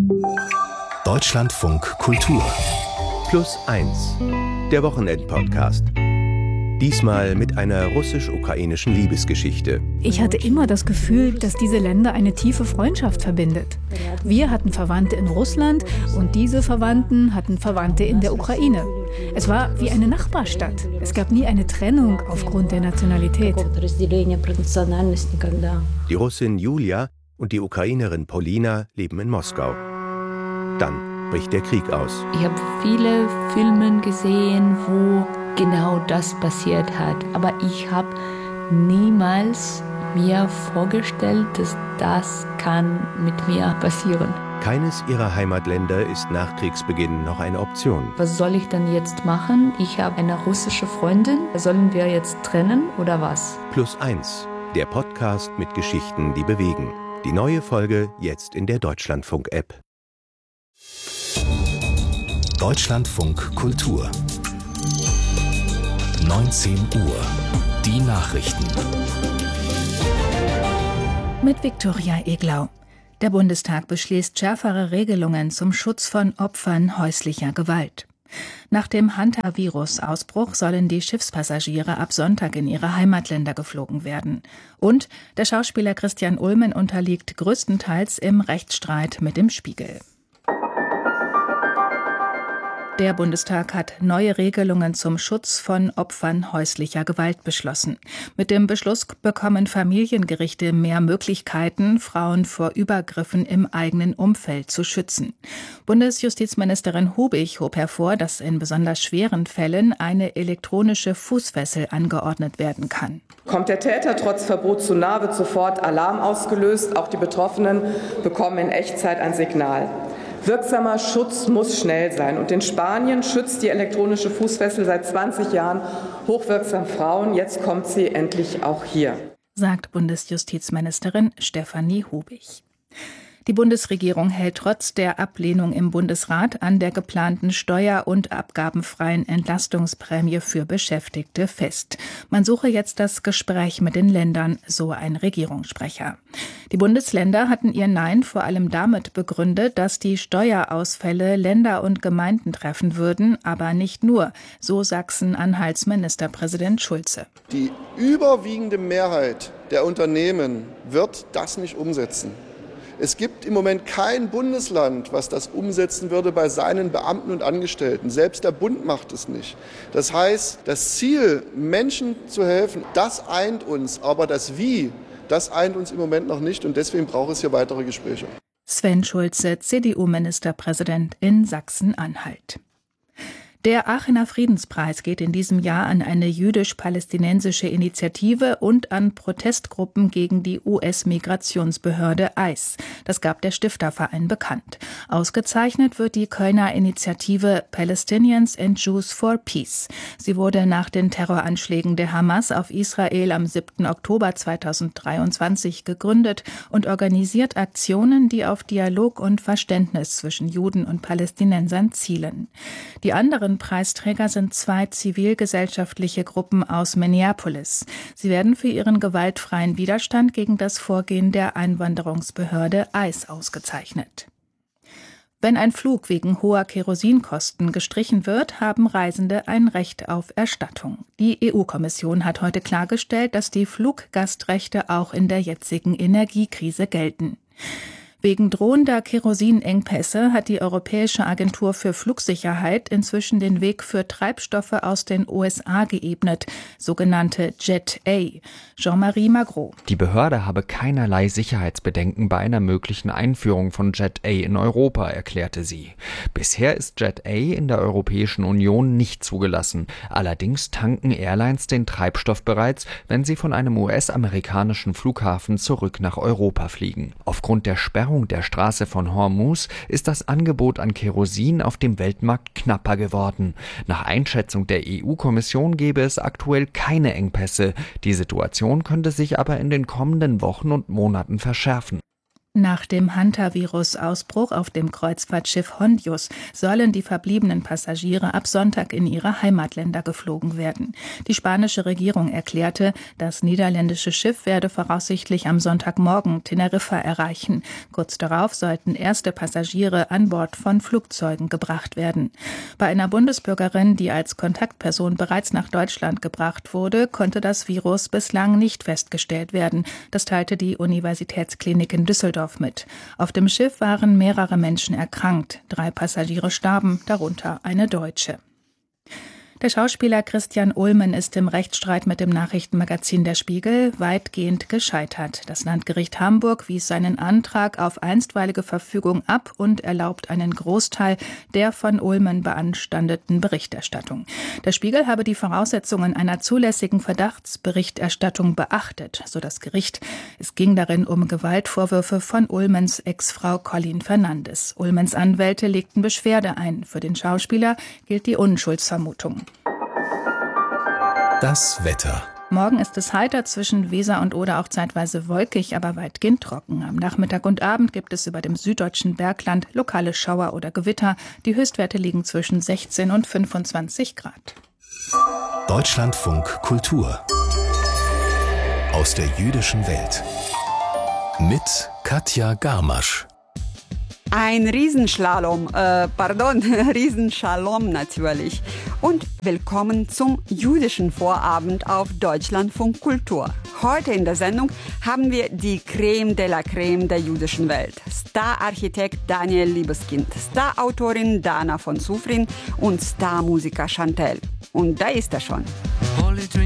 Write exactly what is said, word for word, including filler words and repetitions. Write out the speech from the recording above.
Deutschlandfunk Kultur Plus eins, der Wochenend-Podcast. Diesmal mit einer russisch-ukrainischen Liebesgeschichte. Ich hatte immer das Gefühl, dass diese Länder eine tiefe Freundschaft verbindet. Wir hatten Verwandte in Russland und diese Verwandten hatten Verwandte in der Ukraine. Es war wie eine Nachbarstadt. Es gab nie eine Trennung aufgrund der Nationalität. Die Russin Julia und die Ukrainerin Polina leben in Moskau. Dann bricht der Krieg aus. Ich habe viele Filme gesehen, wo genau das passiert hat. Aber ich habe niemals mir vorgestellt, dass das kann mit mir passieren. Keines ihrer Heimatländer ist nach Kriegsbeginn noch eine Option. Was soll ich dann jetzt machen? Ich habe eine russische Freundin. Sollen wir jetzt trennen oder was? Plus eins, der Podcast mit Geschichten, die bewegen. Die neue Folge jetzt in der Deutschlandfunk-App. Deutschlandfunk Kultur neunzehn Uhr. Die Nachrichten. Mit Viktoria Eglau. Der Bundestag beschließt schärfere Regelungen zum Schutz von Opfern häuslicher Gewalt. Nach dem Hantavirus-Ausbruch sollen die Schiffspassagiere ab Sonntag in ihre Heimatländer geflogen werden. Und der Schauspieler Christian Ulmen unterliegt größtenteils im Rechtsstreit mit dem Spiegel. Der Bundestag hat neue Regelungen zum Schutz von Opfern häuslicher Gewalt beschlossen. Mit dem Beschluss bekommen Familiengerichte mehr Möglichkeiten, Frauen vor Übergriffen im eigenen Umfeld zu schützen. Bundesjustizministerin Hubig hob hervor, dass in besonders schweren Fällen eine elektronische Fußfessel angeordnet werden kann. Kommt der Täter trotz Verbot zu nah, wird sofort Alarm ausgelöst. Auch die Betroffenen bekommen in Echtzeit ein Signal. Wirksamer Schutz muss schnell sein. Und in Spanien schützt die elektronische Fußfessel seit zwanzig Jahren hochwirksam Frauen. Jetzt kommt sie endlich auch hier, sagt Bundesjustizministerin Stefanie Hubig. Die Bundesregierung hält trotz der Ablehnung im Bundesrat an der geplanten steuer- und abgabenfreien Entlastungsprämie für Beschäftigte fest. Man suche jetzt das Gespräch mit den Ländern, so ein Regierungssprecher. Die Bundesländer hatten ihr Nein vor allem damit begründet, dass die Steuerausfälle Länder und Gemeinden treffen würden, aber nicht nur, so Sachsen-Anhalts Ministerpräsident Schulze. Die überwiegende Mehrheit der Unternehmen wird das nicht umsetzen. Es gibt im Moment kein Bundesland, was das umsetzen würde bei seinen Beamten und Angestellten. Selbst der Bund macht es nicht. Das heißt, das Ziel, Menschen zu helfen, das eint uns. Aber das Wie, das eint uns im Moment noch nicht. Und deswegen braucht es hier weitere Gespräche. Sven Schulze, C D U-Ministerpräsident in Sachsen-Anhalt. Der Aachener Friedenspreis geht in diesem Jahr an eine jüdisch-palästinensische Initiative und an Protestgruppen gegen die U S-Migrationsbehörde I C E. Das gab der Stifterverein bekannt. Ausgezeichnet wird die Kölner Initiative Palestinians and Jews for Peace. Sie wurde nach den Terroranschlägen der Hamas auf Israel am siebten Oktober zweitausenddreiundzwanzig gegründet und organisiert Aktionen, die auf Dialog und Verständnis zwischen Juden und Palästinensern zielen. Die anderen Preisträger sind zwei zivilgesellschaftliche Gruppen aus Minneapolis. Sie werden für ihren gewaltfreien Widerstand gegen das Vorgehen der Einwanderungsbehörde I C E ausgezeichnet. Wenn ein Flug wegen hoher Kerosinkosten gestrichen wird, haben Reisende ein Recht auf Erstattung. Die E U-Kommission hat heute klargestellt, dass die Fluggastrechte auch in der jetzigen Energiekrise gelten. Wegen drohender Kerosinengpässe hat die Europäische Agentur für Flugsicherheit inzwischen den Weg für Treibstoffe aus den U S A geebnet, sogenannte Jet A. Jean-Marie Magro. Die Behörde habe keinerlei Sicherheitsbedenken bei einer möglichen Einführung von Jet A in Europa, erklärte sie. Bisher ist Jet A in der Europäischen Union nicht zugelassen. Allerdings tanken Airlines den Treibstoff bereits, wenn sie von einem U S-amerikanischen Flughafen zurück nach Europa fliegen. Aufgrund der Sperrung der Straße von Hormuz ist das Angebot an Kerosin auf dem Weltmarkt knapper geworden. Nach Einschätzung der E U-Kommission gäbe es aktuell keine Engpässe. Die Situation könnte sich aber in den kommenden Wochen und Monaten verschärfen. Nach dem Hantavirus-Ausbruch auf dem Kreuzfahrtschiff Hondius sollen die verbliebenen Passagiere ab Sonntag in ihre Heimatländer geflogen werden. Die spanische Regierung erklärte, das niederländische Schiff werde voraussichtlich am Sonntagmorgen Teneriffa erreichen. Kurz darauf sollten erste Passagiere an Bord von Flugzeugen gebracht werden. Bei einer Bundesbürgerin, die als Kontaktperson bereits nach Deutschland gebracht wurde, konnte das Virus bislang nicht festgestellt werden. Das teilte die Universitätsklinik in Düsseldorf mit. Auf dem Schiff waren mehrere Menschen erkrankt. Drei Passagiere starben, darunter eine Deutsche. Der Schauspieler Christian Ulmen ist im Rechtsstreit mit dem Nachrichtenmagazin Der Spiegel weitgehend gescheitert. Das Landgericht Hamburg wies seinen Antrag auf einstweilige Verfügung ab und erlaubt einen Großteil der von Ulmen beanstandeten Berichterstattung. Der Spiegel habe die Voraussetzungen einer zulässigen Verdachtsberichterstattung beachtet, so das Gericht. Es ging darin um Gewaltvorwürfe von Ulmens Ex-Frau Colleen Fernandes. Ulmens Anwälte legten Beschwerde ein. Für den Schauspieler gilt die Unschuldsvermutung. Das Wetter. Morgen ist es heiter, zwischen Weser und Oder auch zeitweise wolkig, aber weitgehend trocken. Am Nachmittag und Abend gibt es über dem süddeutschen Bergland lokale Schauer oder Gewitter. Die Höchstwerte liegen zwischen sechzehn und fünfundzwanzig Grad. Deutschlandfunk Kultur. Aus der jüdischen Welt. Mit Katja Garmasch. Ein Riesenslalom, äh, pardon, Riesenshalom natürlich. Und willkommen zum jüdischen Vorabend auf Deutschlandfunk Kultur. Heute in der Sendung haben wir die Creme de la Creme der jüdischen Welt. Star-Architekt Daniel Liebeskind, Star-Autorin Dana von Sufrin und Star-Musiker Chantel. Und da ist er schon.